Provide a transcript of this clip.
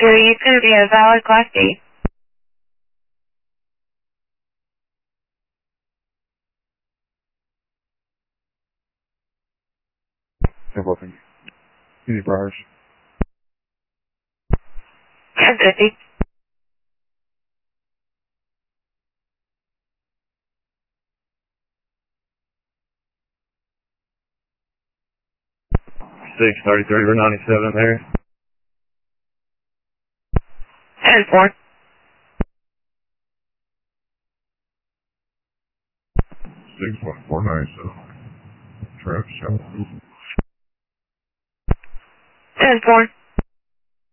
you could be a valid Class D. Templeton. Easy Briars. 1050. Six 33 over 97 there. 10-4. 61497. Travis Jones. 10-4.